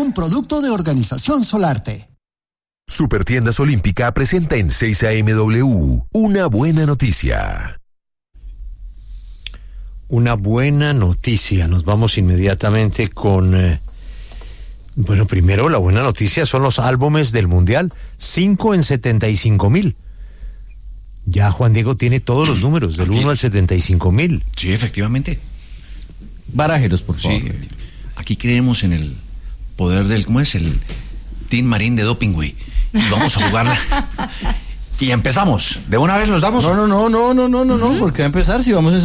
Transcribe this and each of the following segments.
un producto de Organización Solarte. Supertiendas Olímpica presenta en 6 AMW una buena noticia. Una buena noticia. Nos vamos inmediatamente con... bueno, primero la buena noticia son los álbumes del Mundial. 5 en 75,000. Ya Juan Diego tiene todos los números, del 1 al 75,000. Sí, efectivamente. Barájelos, por favor. Sí, aquí creemos en el poder del... ¿Cómo es? El Team Marín de Doping, güey. Y vamos a jugarla. Y empezamos. ¿De una vez los damos? No, ¿por qué va a empezar si vamos a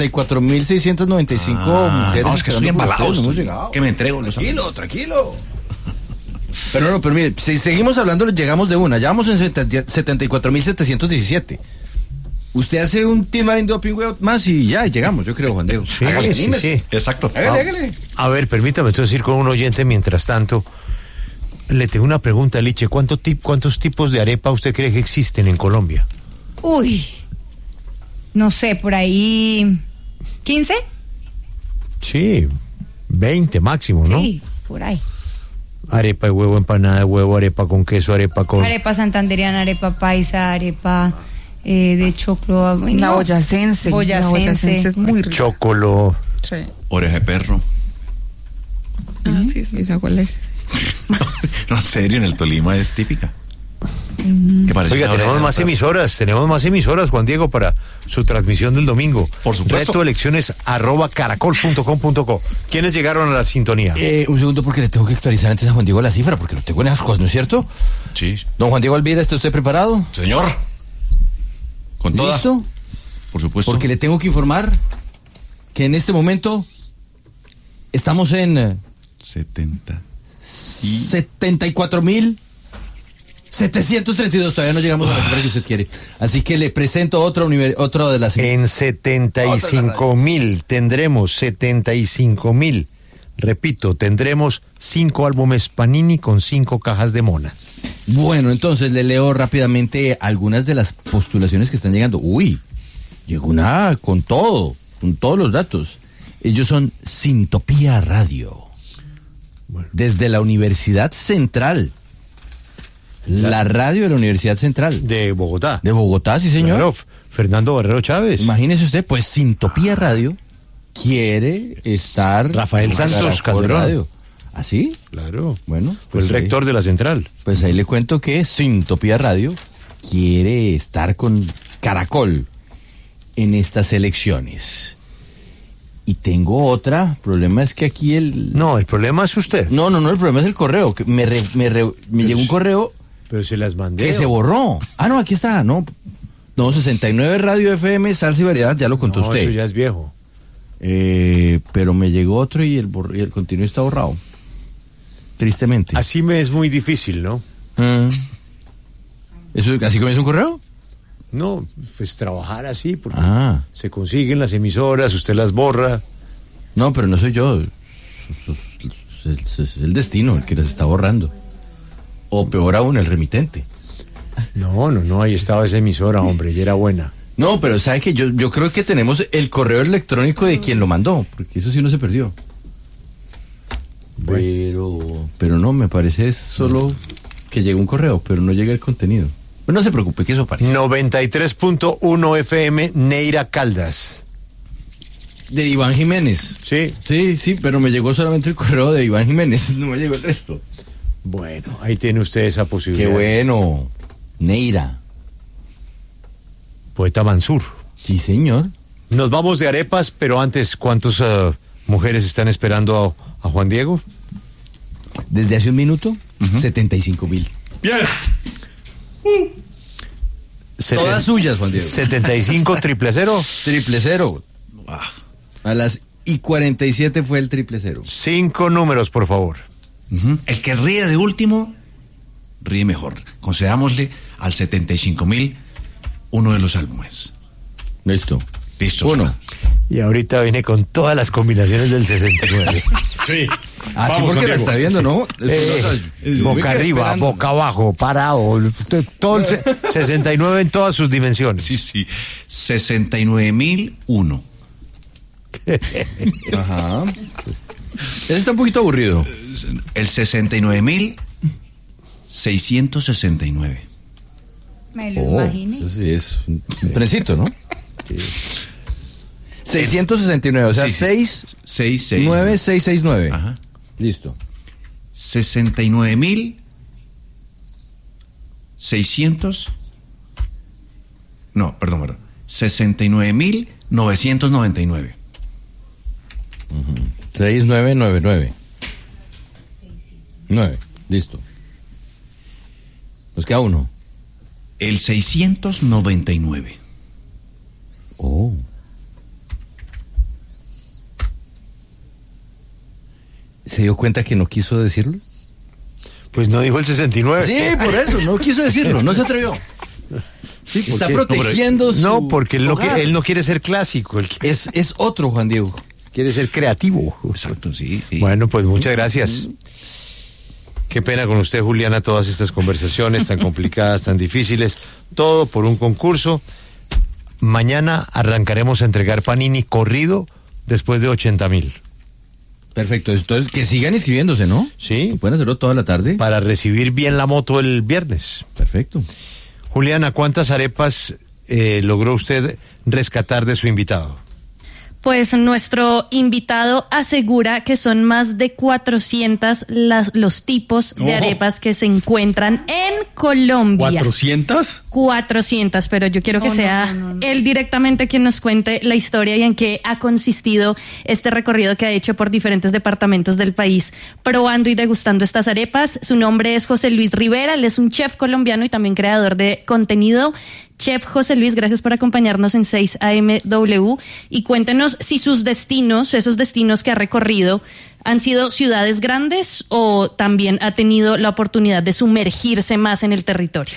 74,695 mujeres? No, es que estoy embalado. Que me entrego. Tranquilo. Pero mire, si seguimos hablando, llegamos de una. Ya vamos en 74,717. Usted hace un Team Marín Doping más y ya llegamos, yo creo, Juan Diego. Sí, hágale, sí. Exacto. Hágale. A ver, permítame entonces ir con un oyente mientras tanto. Le tengo una pregunta, Liche. ¿Cuántos tipos de arepa usted cree que existen en Colombia? Uy, no sé, por ahí... ¿15? Sí, 20 máximo, ¿no? Sí, por ahí. Arepa de huevo, empanada de huevo, arepa con queso, arepa con... Arepa santanderiana, arepa paisa, arepa de choclo... La boyacense. La boyacense es muy rica. Chocolo. Sí. Oreja de perro. Sí. ¿Esa cuál es? No, en serio, en el Tolima es típica. Oiga, tenemos más emisoras, Juan Diego, para su transmisión del domingo. Por supuesto. Retoelecciones @caracol.com.co. ¿Quiénes llegaron a la sintonía? Un segundo, porque le tengo que actualizar antes a Juan Diego la cifra, porque lo tengo en esas cosas, ¿no es cierto? Sí. Don Juan Diego Alvira, ¿está usted preparado? Señor. Con toda. ¿Listo? Por supuesto. Porque le tengo que informar que en este momento estamos en 74,732. Todavía no llegamos a la cifra que usted quiere. Así que le presento otro de las... En 75,000 tendremos 75,000. Repito, tendremos 5 álbumes Panini con 5 cajas de monas. Bueno, entonces le leo rápidamente algunas de las postulaciones que están llegando. Uy, llegó una con todos los datos. Ellos son Sintopía Radio. Bueno. Desde la Universidad Central. La radio de la Universidad Central. De Bogotá. De Bogotá, sí, señor. Claro, Fernando Barrero Chávez. Imagínese usted, pues Sintopía Radio quiere estar... Rafael Santos Calderón. ¿Ah, sí? Claro. Bueno. Fue el rector de la Central. Pues ahí le cuento que Sintopía Radio quiere estar con Caracol en estas elecciones. Y tengo otra, el problema es que aquí No, el problema es usted. No, el problema es el correo, que me llegó un correo... Pero se las mandé. Que se borró. No, aquí está, no, 69 Radio FM, Salsa y Variedad, ya lo contó usted. Eso ya es viejo. Pero me llegó otro y el contenido está borrado. Tristemente. Así me es muy difícil, ¿no? ¿Eso así comienza un correo? No, pues trabajar así, porque se consiguen las emisoras, usted las borra. No, pero no soy yo. Es el destino el que las está borrando. O peor aún, el remitente. No, ahí estaba esa emisora, hombre, y era buena. No, pero ¿sabe qué? Yo creo que tenemos el correo electrónico de quien lo mandó, porque eso sí no se perdió. Bueno. Pero no, me parece solo que llega un correo, pero no llega el contenido. Pero no se preocupe, que eso aparece. 93.1 FM, Neira Caldas. De Iván Jiménez. Sí. Sí, pero me llegó solamente el correo de Iván Jiménez, no me llegó el resto. Bueno, ahí tiene usted esa posibilidad. Qué bueno. Neira. Poeta Mansur. Sí, señor. Nos vamos de arepas, pero antes, ¿cuántas mujeres están esperando a Juan Diego? Desde hace un minuto, 75,000. Bien. Todas suyas, Juan Diego. 75 000. 000. A las 47 fue el 000. 5 números, por favor. El que ríe de último, ríe mejor. Concedámosle al 75,000 uno de los álbumes. Listo. Uno. Y ahorita viene con todas las combinaciones del 69. Sí. Así porque la está viendo, ¿no? Boca arriba, boca abajo, parado. Todo el 69 en todas sus dimensiones. Sí. 69,001. Ajá. Ese está un poquito aburrido. El 69.669. Me lo imaginé. Sí, es un trencito, ¿no? Sí. 669, o sea, sí, 669. Ajá. Listo. 69.600. No, perdón. 69.999. 6999. 9, listo. Nos queda uno. El 699. Oh. ¿Se dio cuenta que no quiso decirlo? Pues no dijo el 69. Sí, por eso, no quiso decirlo, no se atrevió. Sí, está protegiendo su... No, porque él no quiere ser clásico. Es otro, Juan Diego. Quiere ser creativo. Exacto, sí. Bueno, pues muchas gracias. Qué pena con usted, Juliana, todas estas conversaciones tan complicadas, tan difíciles. Todo por un concurso. Mañana arrancaremos a entregar Panini corrido después de 80,000. Perfecto, entonces que sigan inscribiéndose, ¿no? Sí. Pueden hacerlo toda la tarde. Para recibir bien la moto el viernes. Perfecto. Juliana, ¿cuántas arepas logró usted rescatar de su invitado? Pues nuestro invitado asegura que son más de 400 los tipos de arepas que se encuentran en Colombia. ¿400? 400, pero yo quiero que sea él directamente quien nos cuente la historia y en qué ha consistido este recorrido que ha hecho por diferentes departamentos del país, probando y degustando estas arepas. Su nombre es José Luis Rivera, él es un chef colombiano y también creador de contenido. Chef José Luis, gracias por acompañarnos en 6AMW y cuéntenos si sus destinos, esos destinos que ha recorrido, han sido ciudades grandes o también ha tenido la oportunidad de sumergirse más en el territorio.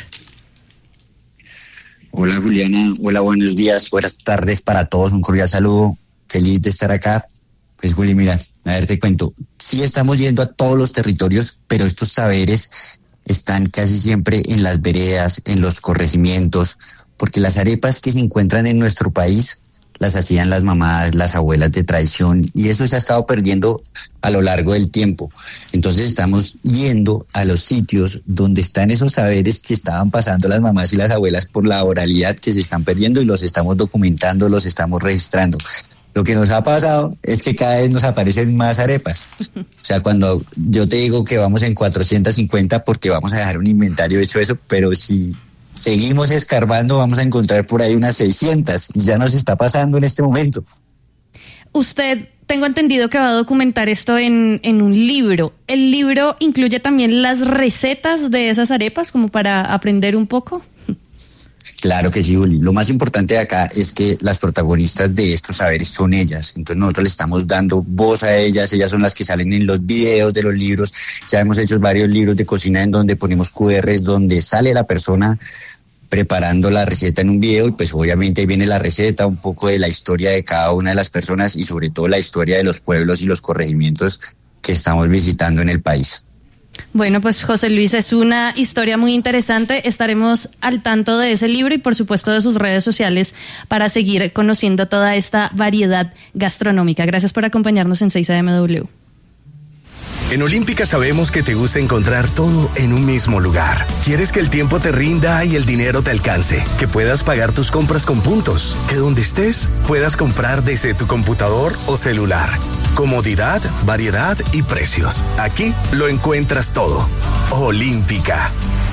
Hola Juliana, hola, buenos días, buenas tardes para todos, un cordial saludo, feliz de estar acá. Pues Juli, mira, a ver te cuento, sí estamos yendo a todos los territorios, pero estos saberes están casi siempre en las veredas, en los corregimientos, porque las arepas que se encuentran en nuestro país las hacían las mamás, las abuelas de tradición, y eso se ha estado perdiendo a lo largo del tiempo. Entonces estamos yendo a los sitios donde están esos saberes que estaban pasando las mamás y las abuelas por la oralidad, que se están perdiendo, y los estamos documentando, los estamos registrando. Lo que nos ha pasado es que cada vez nos aparecen más arepas. O sea, cuando yo te digo que vamos en 450 porque vamos a dejar un inventario hecho eso, pero si seguimos escarbando vamos a encontrar por ahí unas 600 y ya nos está pasando en este momento. Usted, tengo entendido que va a documentar esto en un libro. ¿El libro incluye también las recetas de esas arepas como para aprender un poco? Claro que sí, Juli. Lo más importante de acá es que las protagonistas de estos saberes son ellas. Entonces nosotros le estamos dando voz a ellas son las que salen en los videos de los libros. Ya hemos hecho varios libros de cocina en donde ponemos QRs, donde sale la persona preparando la receta en un video y pues obviamente ahí viene la receta, un poco de la historia de cada una de las personas y sobre todo la historia de los pueblos y los corregimientos que estamos visitando en el país. Bueno, pues José Luis, es una historia muy interesante. Estaremos al tanto de ese libro y por supuesto de sus redes sociales para seguir conociendo toda esta variedad gastronómica. Gracias por acompañarnos en 6AMW. En Olímpica sabemos que te gusta encontrar todo en un mismo lugar. Quieres que el tiempo te rinda y el dinero te alcance, que puedas pagar tus compras con puntos, que donde estés puedas comprar desde tu computador o celular. Comodidad, variedad y precios. Aquí lo encuentras todo. Olímpica.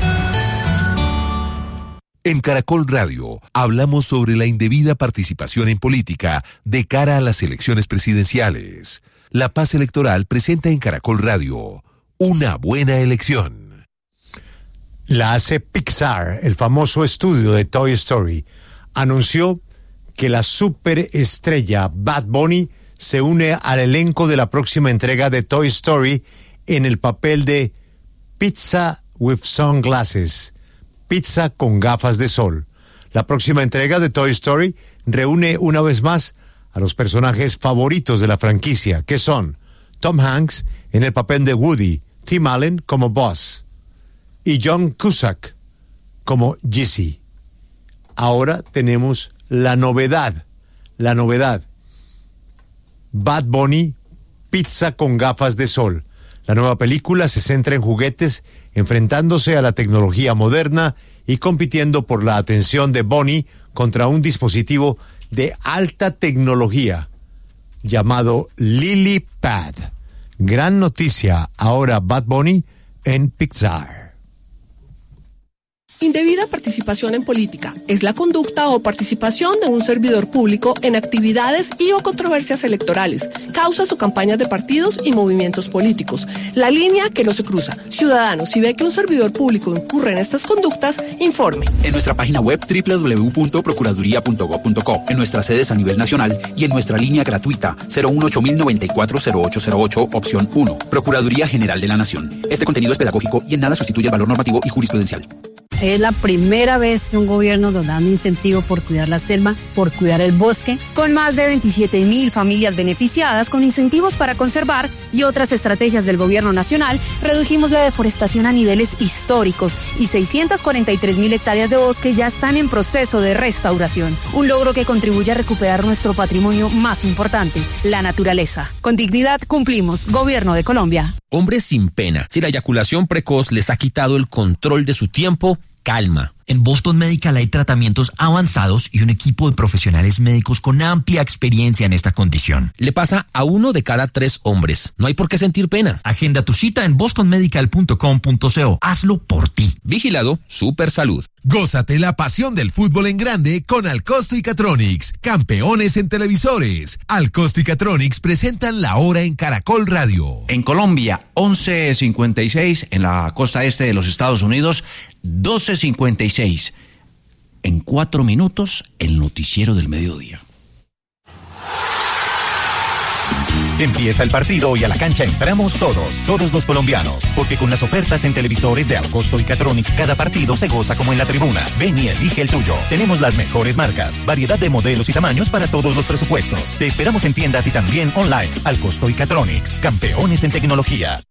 En Caracol Radio hablamos sobre la indebida participación en política de cara a las elecciones presidenciales. La Paz Electoral presenta en Caracol Radio Una buena elección. La hace Pixar, el famoso estudio de Toy Story. Anunció que la superestrella Bad Bunny se une al elenco de la próxima entrega de Toy Story en el papel de Pizza with Sunglasses, pizza con gafas de sol. La próxima entrega de Toy Story reúne una vez más a los personajes favoritos de la franquicia, que son Tom Hanks en el papel de Woody, Tim Allen como Buzz y John Cusack como Jesse. Ahora tenemos la novedad. Bad Bunny, pizza con gafas de sol. La nueva película se centra en juguetes enfrentándose a la tecnología moderna y compitiendo por la atención de Bonnie contra un dispositivo de alta tecnología llamado LilyPad. Gran noticia, ahora Bad Bunny en Pixar. Indebida participación en política es la conducta o participación de un servidor público en actividades y o controversias electorales, causas o campañas de partidos y movimientos políticos. La línea que no se cruza. Ciudadanos, si ve que un servidor público incurre en estas conductas, informe. En nuestra página web www.procuraduría.gov.co, en nuestras sedes a nivel nacional y en nuestra línea gratuita 018-094-0808, opción 1. Procuraduría General de la Nación. Este contenido es pedagógico y en nada sustituye el valor normativo y jurisprudencial. Es la primera vez que un gobierno nos da un incentivo por cuidar la selva, por cuidar el bosque. Con más de 27.000 familias beneficiadas con incentivos para conservar y otras estrategias del gobierno nacional, redujimos la deforestación a niveles históricos y 643.000 hectáreas de bosque ya están en proceso de restauración. Un logro que contribuye a recuperar nuestro patrimonio más importante, la naturaleza. Con dignidad cumplimos. Gobierno de Colombia. Hombres sin pena. Si la eyaculación precoz les ha quitado el control de su tiempo, calma. En Boston Medical hay tratamientos avanzados y un equipo de profesionales médicos con amplia experiencia en esta condición. Le pasa a 1 de cada 3 hombres. No hay por qué sentir pena. Agenda tu cita en bostonmedical.com.co. Hazlo por ti. Vigilado Supersalud. Gózate la pasión del fútbol en grande con Alcosto y Catronics, campeones en televisores. Alcosto y Catronics presentan la hora en Caracol Radio. En Colombia, 11:56, en la costa este de los Estados Unidos, 12:56. En 4 minutos, el noticiero del mediodía. Empieza el partido y a la cancha entramos todos los colombianos, porque con las ofertas en televisores de Alcosto y Catronics cada partido se goza como en la tribuna. Ven y elige el tuyo. Tenemos las mejores marcas, variedad de modelos y tamaños para todos los presupuestos. Te esperamos en tiendas y también online. Alcosto y Catronics, campeones en tecnología.